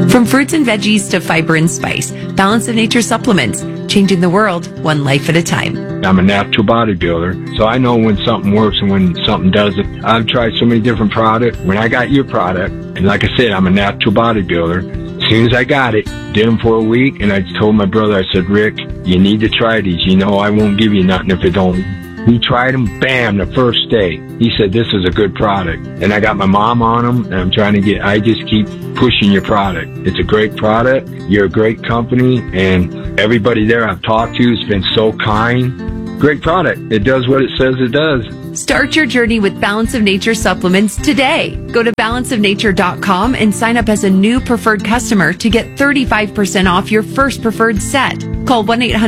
From fruits and veggies to fiber and spice, Balance of Nature supplements, changing the world one life at a time. I'm a natural bodybuilder, so I know when something works and when something doesn't. I've tried so many different products. When I got your product, and like I said, I'm a natural bodybuilder. As soon as I got it, did them for a week, and I told my brother, I said, Rick, you need to try these. You know I won't give you nothing if it don't. He tried them, bam, the first day. He said, this is a good product. And I got my mom on them, and I just keep pushing your product. It's a great product. You're a great company, and everybody there I've talked to has been so kind. Great product. It does what it says it does. Start your journey with Balance of Nature supplements today. Go to balanceofnature.com and sign up as a new preferred customer to get 35% off your first preferred set. Call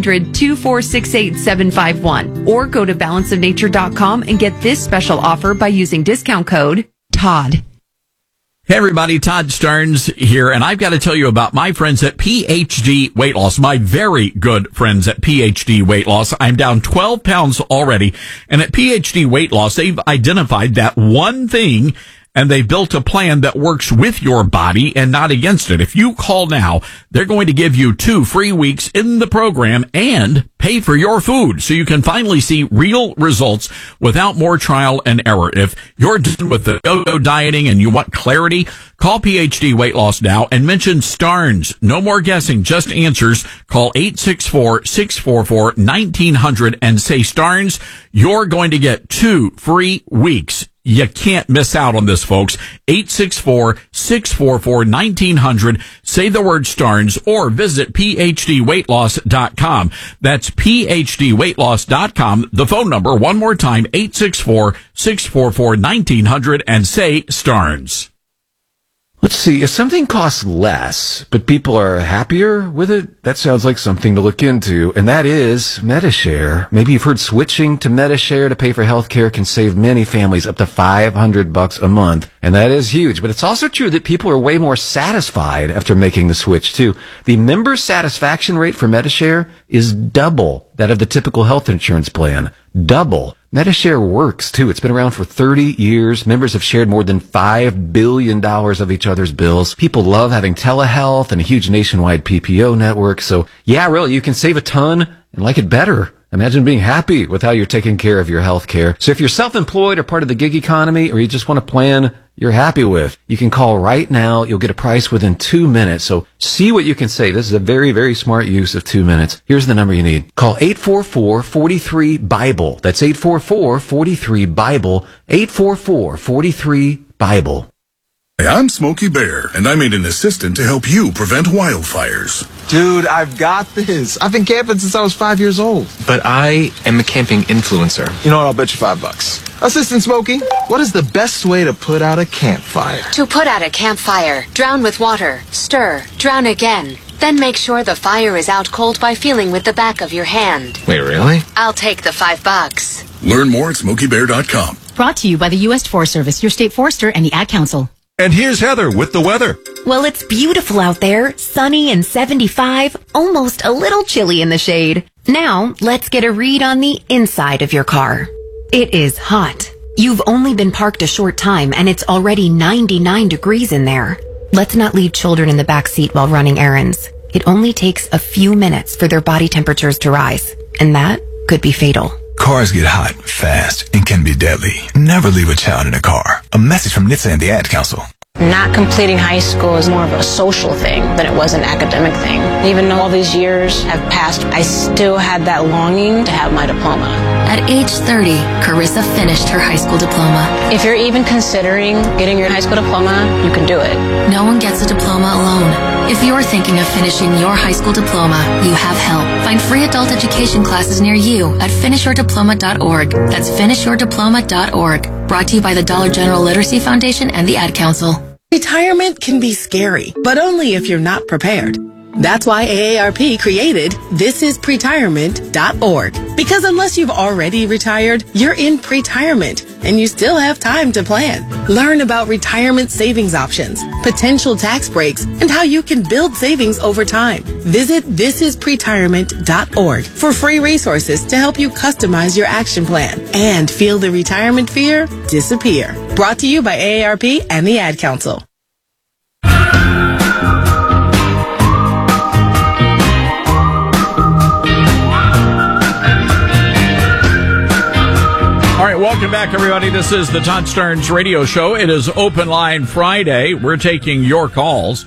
1-800-246-8751 or go to balanceofnature.com and get this special offer by using discount code TODD. Hey everybody, Todd Stearns here, and I've got to tell you about my friends at PhD Weight Loss, my very good friends at PhD Weight Loss. I'm down 12 pounds already, and at PhD Weight Loss, they've identified that one thing, and they built a plan that works with your body and not against it. If you call now, they're going to give you 2 free weeks in the program and pay for your food so you can finally see real results without more trial and error. If you're done with the go-go dieting and you want clarity, call PhD Weight Loss now and mention Stearns. No more guessing, just answers. Call 864-644-1900 and say Stearns. You're going to get 2 free weeks. You can't miss out on this, folks. 864-644-1900. Say the word Stearns or visit PhDweightLoss.com. That's PhDweightLoss.com. The phone number, one more time, 864-644-1900 and say Stearns. Let's see, if something costs less, but people are happier with it, that sounds like something to look into, and that is Medi-Share. Maybe you've heard switching to Medi-Share to pay for healthcare can save many families up to $500 a month, and that is huge. But it's also true that people are way more satisfied after making the switch, too. The member satisfaction rate for Medi-Share is double that of the typical health insurance plan. Double. Medi-Share works, too. It's been around for 30 years. Members have shared more than $5 billion of each other's bills. People love having telehealth and a huge nationwide PPO network. So, yeah, really, you can save a ton and like it better. Imagine being happy with how you're taking care of your health care. So if you're self-employed or part of the gig economy, or you just want a plan you're happy with, you can call right now. You'll get a price within 2 minutes. So see what you can save. This is a very, very smart use of 2 minutes. Here's the number you need. Call 844-43-BIBLE. That's 844-43-BIBLE. 844-43-BIBLE. Hey, I'm Smokey Bear, and I made an assistant to help you prevent wildfires. Dude, I've got this. I've been camping since I was 5 years old. But I am a camping influencer. You know what? I'll bet you $5. Assistant Smokey, what is the best way to put out a campfire? To put out a campfire, drown with water, stir, drown again. Then make sure the fire is out cold by feeling with the back of your hand. Wait, really? I'll take the $5. Learn more at SmokeyBear.com. Brought to you by the U.S. Forest Service, your state forester, and the Ad Council. And here's Heather with the weather. Well, it's beautiful out there, sunny and 75, almost a little chilly in the shade. Now, let's get a read on the inside of your car. It is hot. You've only been parked a short time and it's already 99 degrees in there. Let's not leave children in the back seat while running errands. It only takes a few minutes for their body temperatures to rise, and that could be fatal. Cars get hot, fast, and can be deadly. Never leave a child in a car. A message from NHTSA and the Ad Council. Not completing high school is more of a social thing than it was an academic thing. Even though all these years have passed, I still had that longing to have my diploma. At age 30, Carissa finished her high school diploma. If you're even considering getting your high school diploma, you can do it. No one gets a diploma alone. If you're thinking of finishing your high school diploma, you have help. Find free adult education classes near you at finishyourdiploma.org. That's finishyourdiploma.org. Brought to you by the Dollar General Literacy Foundation and the Ad Council. Retirement can be scary, but only if you're not prepared. That's why AARP created thisispretirement.org. Because unless you've already retired, you're in pretirement, and you still have time to plan. Learn about retirement savings options, potential tax breaks, and how you can build savings over time. Visit thisispretirement.org for free resources to help you customize your action plan and feel the retirement fear disappear. Brought to you by AARP and the Ad Council. Welcome back, everybody. This is the Todd Starnes Radio Show. It is Open Line Friday. We're taking your calls.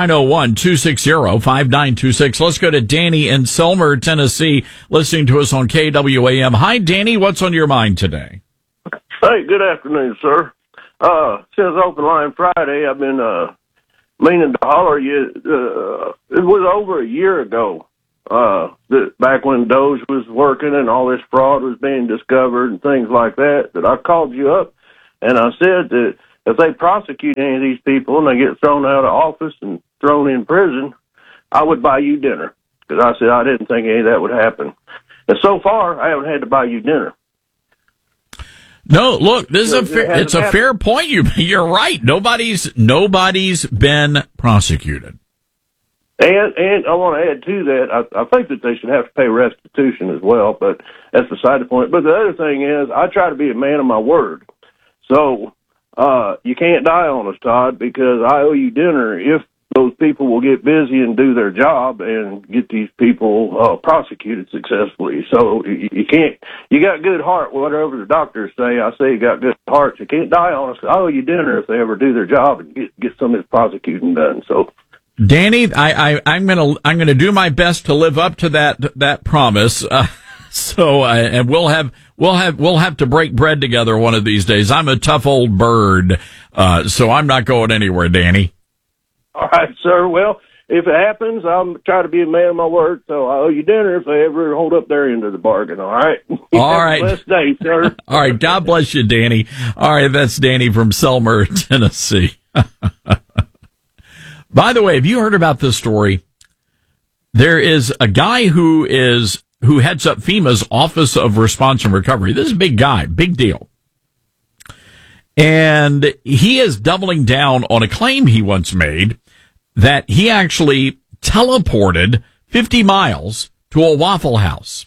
901-260-5926. Let's go to Danny in Selmer, Tennessee, listening to us on KWAM. Hi, Danny. What's on your mind today? Hey, good afternoon, sir. Since Open Line Friday, I've been meaning to holler you. It was over a year ago, back when Doge was working and all this fraud was being discovered and things like that, that I called you up and I said that if they prosecute any of these people and they get thrown out of office and thrown in prison, I would buy you dinner. Because I said I didn't think any of that would happen. And so far, I haven't had to buy you dinner. No, look, this is it's a fair point. You're right. Nobody's been prosecuted. And I want to add to that, I think that they should have to pay restitution as well, but that's beside the point. But the other thing is, I try to be a man of my word. So, you can't die on us, Todd, because I owe you dinner if those people will get busy and do their job and get these people prosecuted successfully. So you can't, you got good heart, whatever the doctors say. I say you got good heart. You can't die on us. I owe you dinner if they ever do their job and get some of this prosecuting done. So, Danny, I'm gonna do my best to live up to that promise. And we'll have to break bread together one of these days. I'm a tough old bird, so I'm not going anywhere, Danny. All right, sir. Well, if it happens, I'll try to be a man of my word, so I owe you dinner if they ever hold up their end of the bargain, all right? All right. Have a blessed day, sir. All right. God bless you, Danny. All right, that's Danny from Selmer, Tennessee. By the way, have you heard about this story? There is a guy who heads up FEMA's Office of Response and Recovery. This is a big guy, big deal. And he is doubling down on a claim he once made that he actually teleported 50 miles to a Waffle House.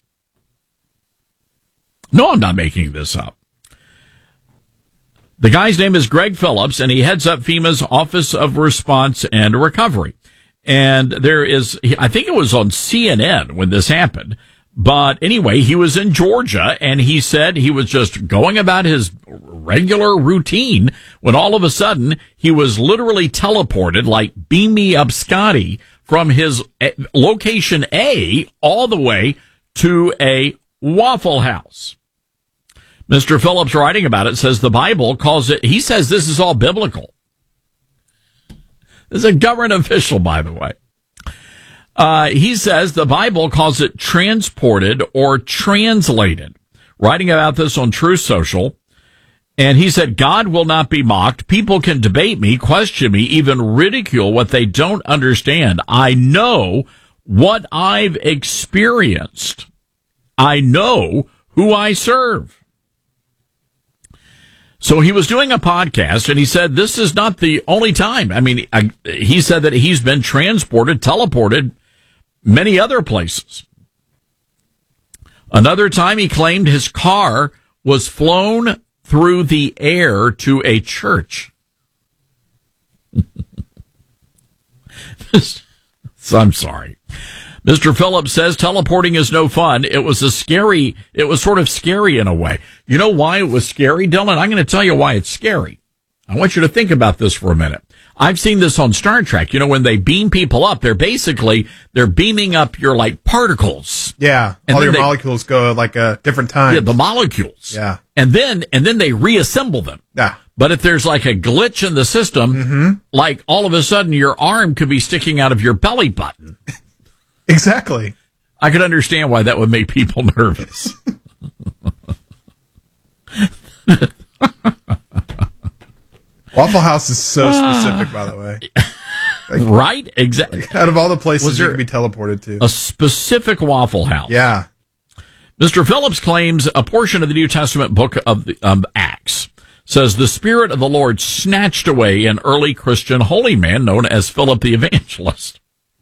No, I'm not making this up. The guy's name is Greg Phillips, and he heads up FEMA's Office of Response and Recovery. And there is, I think it was on CNN when this happened. But anyway, he was in Georgia, and he said he was just going about his regular routine when all of a sudden he was literally teleported, like beam me up Scotty, from his location A all the way to a Waffle House. Mr. Phillips, writing about it, says the Bible calls it, he says this is all biblical. This is a government official, by the way. He says the Bible calls it transported or translated. Writing about this on Truth Social. And he said, God will not be mocked. People can debate me, question me, even ridicule what they don't understand. I know what I've experienced. I know who I serve. So he was doing a podcast, and he said this is not the only time. I mean, he said that he's been transported, teleported many other places. Another time he claimed his car was flown through the air to a church. So I'm sorry. Mr. Phillips says teleporting is no fun. It was sort of scary in a way. You know why it was scary, Dylan? I'm going to tell you why it's scary. I want you to think about this for a minute. I've seen this on Star Trek. You know, when they beam people up, they're beaming up your like particles. Yeah. And all your molecules go like a different time. Yeah, the molecules. Yeah. And then they reassemble them. Yeah. But if there's like a glitch in the system, like all of a sudden your arm could be sticking out of your belly button. Exactly. I could understand why that would make people nervous. Waffle House is so specific, by the way. Like, right? Exactly. Out of all the places you could be teleported to. A specific Waffle House. Yeah. Mr. Phillips claims a portion of the New Testament book of Acts says the Spirit of the Lord snatched away an early Christian holy man known as Philip the Evangelist.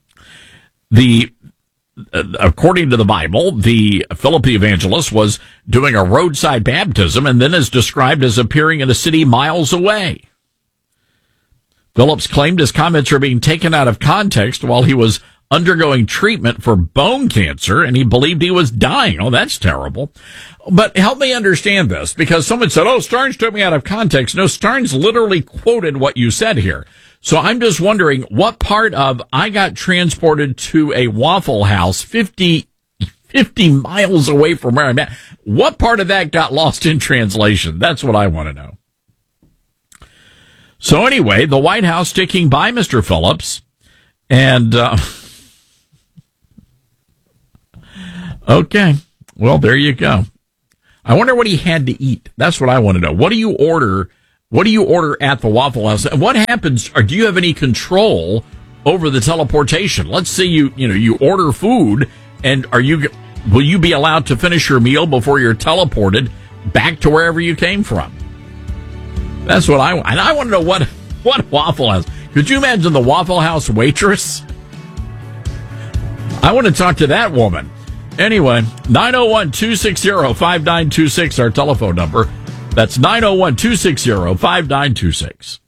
According to the Bible, the Philip the Evangelist was doing a roadside baptism and then is described as appearing in a city miles away. Phillips claimed his comments are being taken out of context while he was undergoing treatment for bone cancer, and he believed he was dying. Oh, that's terrible. But help me understand this, because someone said, oh, Starnes took me out of context. No, Starnes literally quoted what you said here. So I'm just wondering what part of I got transported to a Waffle House 50 miles away from where I'm at. What part of that got lost in translation? That's what I want to know. So anyway, the White House sticking by Mr. Phillips, and okay, well, there you go. I wonder what he had to eat. That's what I want to know. What do you order? What do you order at the Waffle House? And what happens? Or do you have any control over the teleportation? Let's say you order food, and will you be allowed to finish your meal before you're teleported back to wherever you came from? That's what I want. And I want to know what Waffle House. Could you imagine the Waffle House waitress? I want to talk to that woman. Anyway, 901-260-5926, our telephone number. That's 901-260-5926.